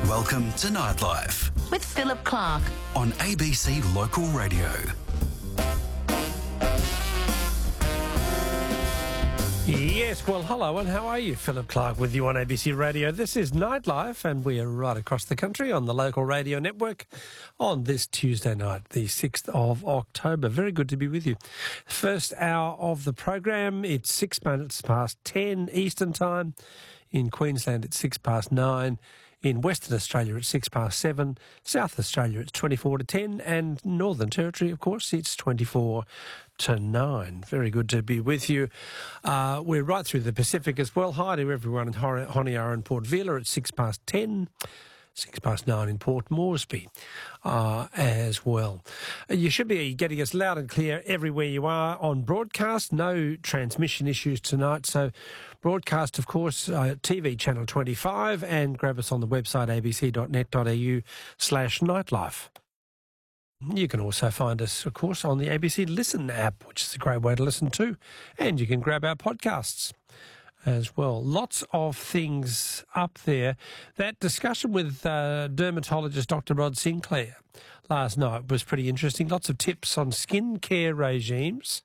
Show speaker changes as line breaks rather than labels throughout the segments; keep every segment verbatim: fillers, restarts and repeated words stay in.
Welcome to Nightlife
with Philip Clark
on A B C Local Radio.
Yes, well, hello and how are you? Philip Clark with you on A B C Radio. This is Nightlife and we are right across the country on the local radio network on this Tuesday night, the sixth of October. Very good to be with you. First hour of the program, it's six minutes past ten Eastern Time. In Queensland, it's six past nine. In Western Australia, it's six past seven. South Australia, it's twenty-four to ten. And Northern Territory, of course, it's twenty-four to nine. Very good to be with you. Uh, we're right through the Pacific as well. Hi to everyone in Honiara and Port Vila at six past ten. Six past nine in Port Moresby uh, as well. You should be getting us loud and clear everywhere you are on broadcast. No transmission issues tonight. So broadcast, of course, uh, T V channel twenty-five, and grab us on the website abc.net.au slash nightlife. You can also find us, of course, on the A B C Listen app, which is a great way to listen to, and you can grab our podcasts as well. Lots of things up there. That discussion with uh, dermatologist Doctor Rod Sinclair last night was pretty interesting. Lots of tips on skin care regimes.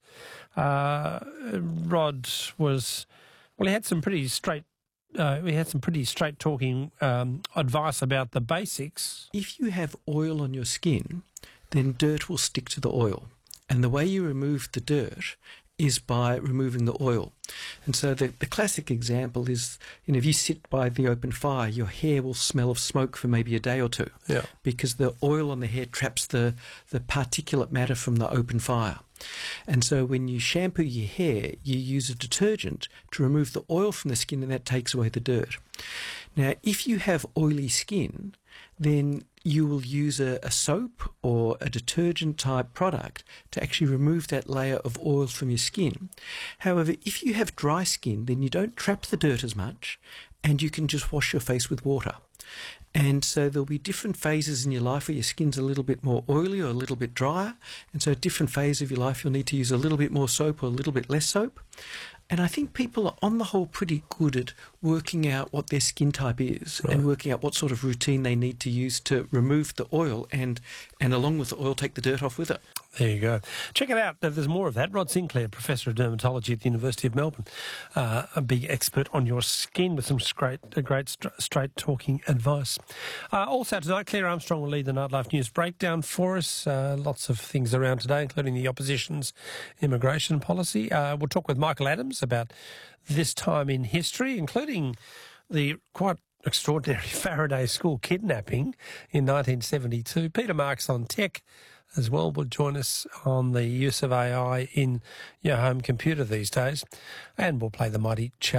Uh, Rod was, well, he had some pretty straight Uh, we had some pretty straight talking um, advice about the basics.
If you have oil on your skin, then dirt will stick to the oil. And the way you remove the dirt is by removing the oil. And so the, the classic example is, you know, if you sit by the open fire, your hair will smell of smoke for maybe a day or two.
Yeah.
Because the oil on the hair traps the, the particulate matter from the open fire. And so when you shampoo your hair, you use a detergent to remove the oil from the skin, and that takes away the dirt. Now, if you have oily skin, then you will use a, a soap or a detergent type product to actually remove that layer of oil from your skin. However, if you have dry skin, then you don't trap the dirt as much, and you can just wash your face with water. And so there'll be different phases in your life where your skin's a little bit more oily or a little bit drier. And so at different phases of your life, you'll need to use a little bit more soap or a little bit less soap. And I think people are on the whole pretty good at working out what their skin type is, right, and working out what sort of routine they need to use to remove the oil and, and along with the oil, take the dirt off with it.
There you go. Check it out. There's more of that. Rod Sinclair, Professor of Dermatology at the University of Melbourne, uh, a big expert on your skin with some great, uh, great st- straight talking advice. Uh, also tonight, Claire Armstrong will lead the Nightlife News breakdown for us. Uh, lots of things around today, including the opposition's immigration policy. Uh, we'll talk with Michael Adams about this time in history, including the quite extraordinary Faraday School kidnapping in nineteen seventy-two. Peter Marks on tech as well will join us on the use of A I in your home computer these days. And we'll play the mighty Chow